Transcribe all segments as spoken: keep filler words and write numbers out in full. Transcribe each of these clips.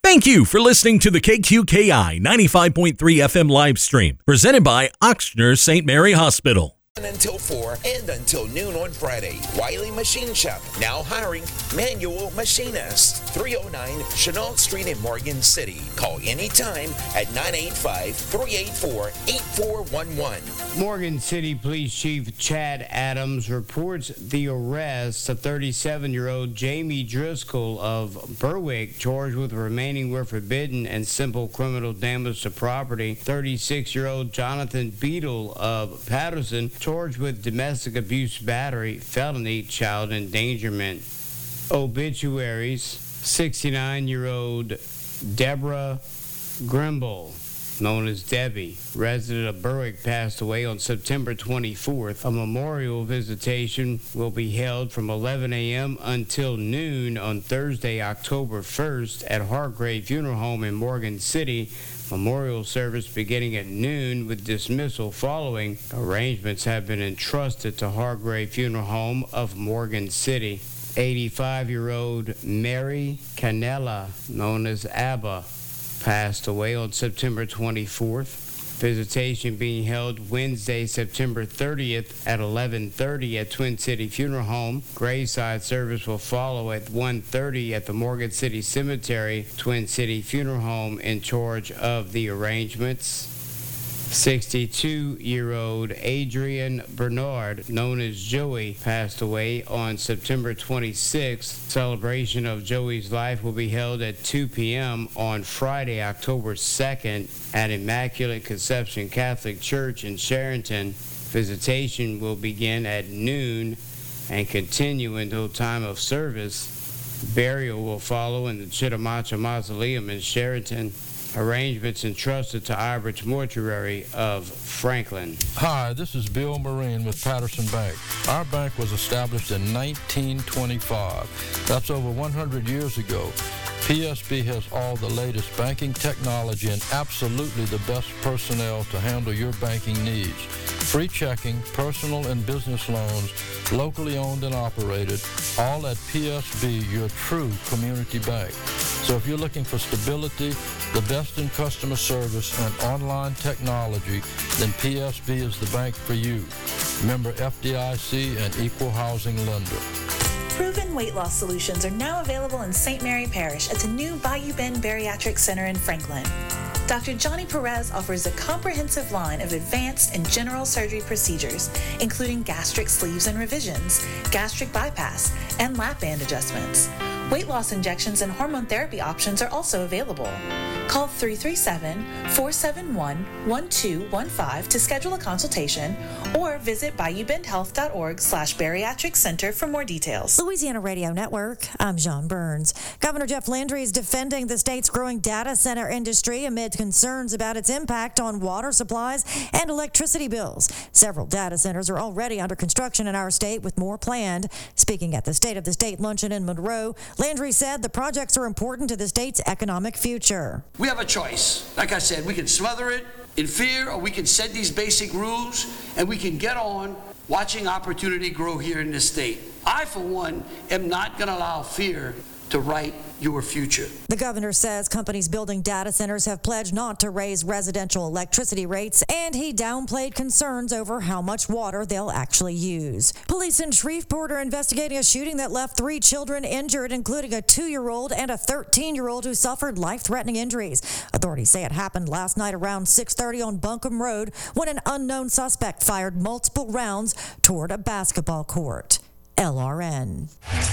Thank you for listening to the K Q K I ninety-five point three F M live stream, presented by Ochsner Saint Mary Hospital. Until four and until noon on Friday. Wiley Machine Shop now hiring manual machinists. three oh nine Chenault Street in Morgan City. Call anytime at nine eight five, three eight four, eight four one one. Morgan City Police Chief Chad Adams reports the arrest of thirty-seven-year-old Jamie Driscoll of Berwick, charged with remaining where forbidden and simple criminal damage to property. thirty-six-year-old Jonathan Beadle of Patterson, charged with domestic abuse battery, felony, child endangerment. Obituaries: sixty-nine-year-old Deborah Grimble, known as Debbie, resident of Berwick, passed away on September twenty-fourth. A memorial visitation will be held from eleven a.m. until noon on Thursday, October first at Hargrave Funeral Home in Morgan City. Memorial service beginning at noon with dismissal following. Arrangements have been entrusted to Hargrave Funeral Home of Morgan City. eighty-five-year-old Mary Canella, known as Abba, passed away on September twenty-fourth. Visitation being held Wednesday, September thirtieth at eleven thirty at Twin City Funeral Home. Graveside service will follow at one thirty at the Morgan City Cemetery. Twin City Funeral Home in charge of the arrangements. sixty-two-year-old Adrian Bernard, known as Joey, passed away on September twenty-sixth. Celebration of Joey's life will be held at two p.m. on Friday, October second at Immaculate Conception Catholic Church in Sharonton. Visitation will begin at noon and continue until time of service. Burial will follow in the Chittimacha Mausoleum in Sharonton. Arrangements entrusted to Ibridge Mortuary of Franklin. Hi, this is Bill Marine with Patterson Bank. Our bank was established in nineteen twenty-five. That's over one hundred years ago. P S B has all the latest banking technology and absolutely the best personnel to handle your banking needs. Free checking, personal and business loans, locally owned and operated, all at P S B, your true community bank. So if you're looking for stability, the best in customer service, and online technology, then P S B is the bank for you. Member F D I C and equal housing lender. Proven weight loss solutions are now available in Saint Mary Parish at the new Bayou Bend Bariatric Center in Franklin. Doctor Johnny Perez offers a comprehensive line of advanced and general surgery procedures, including gastric sleeves and revisions, gastric bypass, and lap band adjustments. Weight loss injections and hormone therapy options are also available. Call three three seven, four seven one, one two one five to schedule a consultation or visit bayou-bend-health.org slash bariatric center for more details. Louisiana Radio Network, I'm John Burns. Governor Jeff Landry is defending the state's growing data center industry amid concerns about its impact on water supplies and electricity bills. Several data centers are already under construction in our state, with more planned. Speaking at the State of the State luncheon in Monroe, Landry said the projects are important to the state's economic future. We have a choice. Like I said, we can smother it in fear, or we can set these basic rules, and we can get on watching opportunity grow here in this state. I, for one, am not going to allow fear to write your future. The governor says companies building data centers have pledged not to raise residential electricity rates, and he downplayed concerns over how much water they'll actually use. Police in Shreveport are investigating a shooting that left three children injured, including a two-year-old and a thirteen-year-old who suffered life-threatening injuries. Authorities say it happened last night around six thirty on Buncombe Road when an unknown suspect fired multiple rounds toward a basketball court. L R N.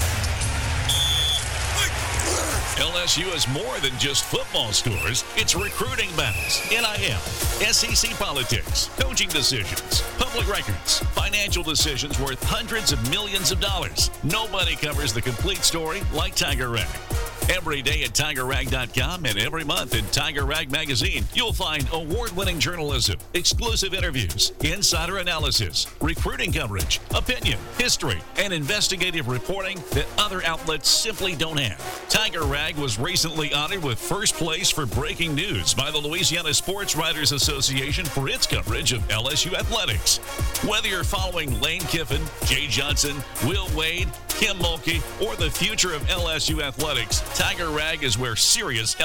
L S U is more than just football scores. It's recruiting battles, N I L, S E C politics, coaching decisions, public records, financial decisions worth hundreds of millions of dollars. Nobody covers the complete story like Tiger Rag. Every day at Tiger Rag dot com and every month in Tiger Rag Magazine, you'll find award-winning journalism, exclusive interviews, insider analysis, recruiting coverage, opinion, history, and investigative reporting that other outlets simply don't have. Tiger Rag was recently honored with first place for breaking news by the Louisiana Sports Writers Association for its coverage of L S U athletics. Whether you're following Lane Kiffin, Jay Johnson, Will Wade, Kim Mulkey, or the future of L S U athletics, Tiger Rag is where serious